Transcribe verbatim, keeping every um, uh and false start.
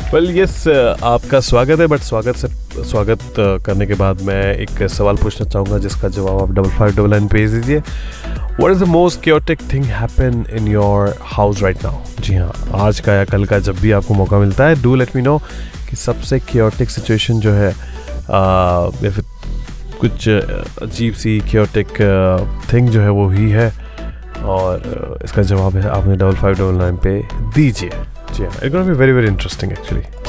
Well yes, आपका स्वागत है, बट स्वागत से स्वागत करने के बाद मैं एक सवाल पूछना चाहूँगा जिसका जवाब आप डबल फाइव डबल नाइन भेज दीजिए। What is the most chaotic thing happen in your house right now? जी हाँ, आज का या कल का जब भी आपको मौका मिलता है, डू लेट मी नो कि सबसे chaotic सिचुएशन जो है uh, या फिर कुछ अजीब सी chaotic थिंग uh, जो है वो ही है, और uh, इसका जवाब है आपने डबल फाइव डबल नाइन पे दीजिए। जी हाँ, it's gonna be very very interesting actually.